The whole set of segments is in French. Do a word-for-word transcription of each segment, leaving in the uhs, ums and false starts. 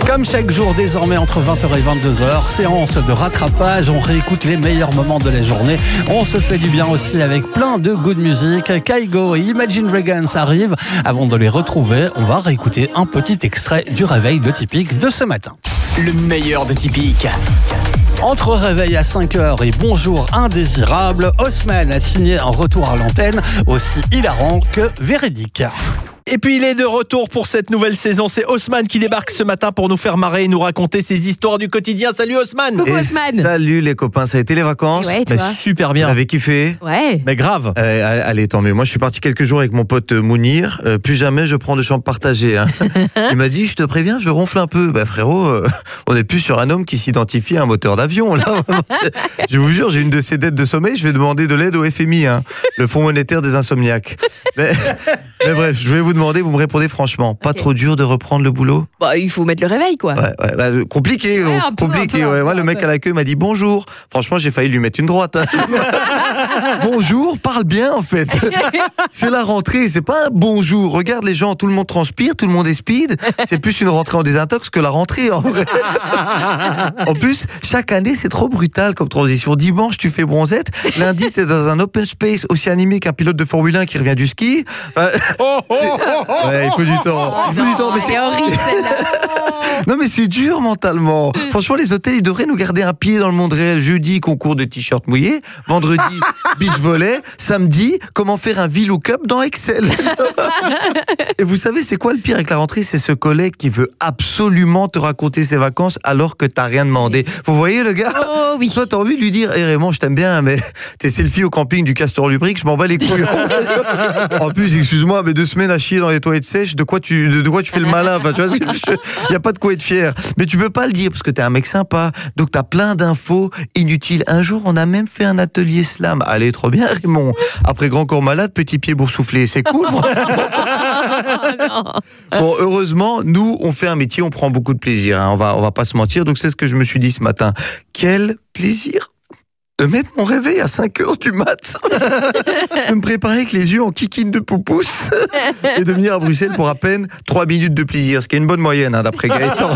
Comme chaque jour désormais entre vingt heures et vingt-deux heures, séance de rattrapage, on réécoute les meilleurs moments de la journée. On se fait du bien aussi avec plein de good music. Kygo et Imagine Dragons arrivent. Avant de les retrouver, on va réécouter un petit extrait du réveil de Typique de ce matin. Le meilleur de Typique. Entre réveil à cinq heures et bonjour indésirable, Haussmann a signé un retour à l'antenne aussi hilarant que véridique. Et puis il est de retour pour cette nouvelle saison. C'est Haussmann qui débarque ce matin pour nous faire marrer et nous raconter ses histoires du quotidien. Salut Haussmann. Coucou Et Haussmann. Salut les copains, ça a été les vacances? Ouais, Mais toi super Vous bien. avez kiffé? Ouais. Mais grave. Euh, allez, tant mieux. Moi, je suis parti quelques jours avec mon pote Mounir. Euh, plus jamais je prends de chambre partagée. Hein. Il m'a dit, je te préviens, je ronfle un peu. Bah frérot, euh, on n'est plus sur un homme qui s'identifie à un moteur d'avion. Là, je vous jure, j'ai une de ces dettes de sommeil. Je vais demander de l'aide au F M I, hein, le Fonds monétaire des insomniaques. Mais, mais bref, je vais vous demander, vous me répondez franchement, pas Okay. trop dur de reprendre le boulot? Bah, il faut mettre le réveil, quoi. Ouais, ouais, bah, compliqué, Ouais, un peu, compliqué. un peu, ouais. un Moi, peu, le un mec peu. à l'accueil m'a dit bonjour. Franchement, j'ai failli lui mettre une droite. Hein. Bonjour, parle bien en fait. C'est la rentrée, c'est pas un bonjour. Regarde les gens, tout le monde transpire, tout le monde est speed. C'est plus une rentrée en désintox que la rentrée en vrai. En plus, chaque année, c'est trop brutal comme transition. Dimanche, tu fais bronzette. Lundi, t'es dans un open space aussi animé qu'un pilote de Formule un qui revient du ski. Euh, ouais, il faut du temps. Il faut du temps, mais c'est C'est horrible, celle-là. non mais c'est dur mentalement. Franchement, les hôtels, ils devraient nous garder un pied dans le monde réel. Jeudi, concours de t-shirts mouillés. Vendredi, beach volley. Samedi, comment faire un VLOOKUP dans Excel. Et vous savez, c'est quoi le pire avec la rentrée? C'est ce collègue qui veut absolument te raconter ses vacances alors que t'as rien demandé. Vous voyez le gars? Oh oui. Toi, t'as envie de lui dire, hé Raymond, je t'aime bien, mais t'es selfie au camping du Castor Lubrique, je m'en bats les couilles. En plus, excuse-moi, mais deux semaines à chier dans les toilettes sèches, de quoi tu, de, de quoi tu fais le malin? Enfin, tu vois, il y a pas de quoi être fier. Mais tu peux pas le dire parce que t'es un mec sympa. Donc t'as plein d'infos inutiles. Un jour, on a même fait un atelier slam. Allez, trop bien, Raymond. Après grand corps malade, petit pied boursouflé. C'est cool, Bon, heureusement, nous, on fait un métier, on prend beaucoup de plaisir. Hein. On va, on va pas se mentir. Donc c'est ce que je me suis dit ce matin. Quel plaisir de mettre mon réveil à cinq heures du mat, de me préparer avec les yeux en kikine de poupousse et de venir à Bruxelles pour à peine trois minutes de plaisir, ce qui est une bonne moyenne hein, d'après Gaëtan.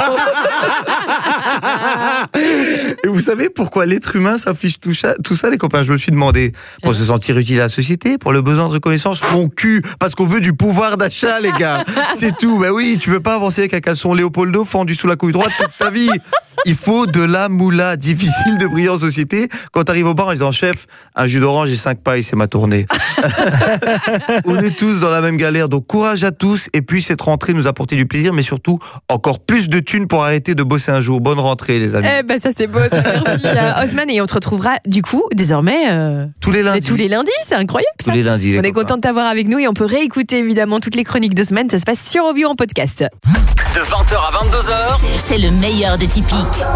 Et vous savez pourquoi l'être humain s'affiche tout ça, tout ça, les copains? Je me suis demandé. Pour se sentir utile à la société, pour le besoin de reconnaissance, mon cul, parce qu'on veut du pouvoir d'achat, les gars. C'est tout. Ben oui, tu peux pas avancer avec un caleçon Léopoldo fendu sous la couille droite toute ta vie. Il faut de la moula. Difficile de briller en société. Quand t'arrives au bar en disant, chef, un jus d'orange et cinq pailles, c'est ma tournée. On est tous dans la même galère. Donc courage à tous. Et puis cette rentrée nous a apporté du plaisir, mais surtout encore plus de thunes pour arrêter de bosser un jour. Bonne rentrée, les amis. Eh ben, ça, c'est beau. Ça. Merci, euh, Haussmann. Et on te retrouvera, du coup, désormais, euh, Tous les lundis. tous les lundis. C'est incroyable, ça. Tous les lundis. les On est copains. content de t'avoir avec nous et on peut réécouter, évidemment, toutes les chroniques de semaine. Ça se passe sur Ovio en podcast. De vingt heures à vingt-deux heures. C'est le meilleur des Typiques.